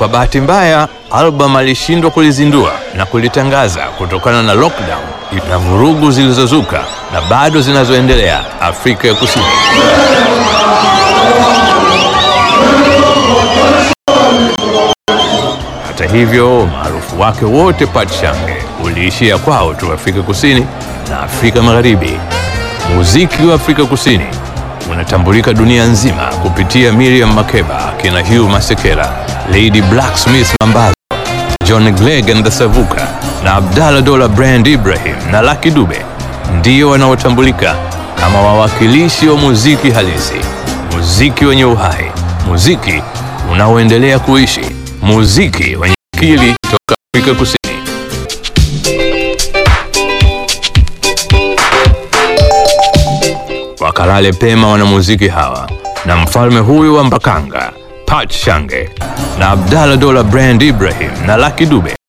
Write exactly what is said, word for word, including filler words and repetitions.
Kwa bahati mbaya, album alishindwa kulizindua na kulitangaza kutokana na lockdown na vurugu zilizozuka na bado zinazoendelea Afrika ya Kusini. Hata hivyo, maarufu wake wote Pat Shange uliishia kwao tu Afrika Kusini na Afrika Magharibi. Muziki wa Afrika Kusini unatambulika dunia nzima kupitia Miriam Makeba, kina Hugh Masekela, Lady Blacksmith Mambazo, John Clegg and the Savuka na Abdallah Dola Brand Ibrahim na Lucky Dube ndio wanaotambulika kama wawakilishi wa muziki halisi, muziki wenye uhai, muziki unaoendelea kuishi, muziki wenye akili toka Afrika Kusini. Wakalale pema wanamuziki hawa na mfalme huyu wa Mbakanga, Pat Shange na Abdallah Dola Brand Ibrahim na Lucky Dube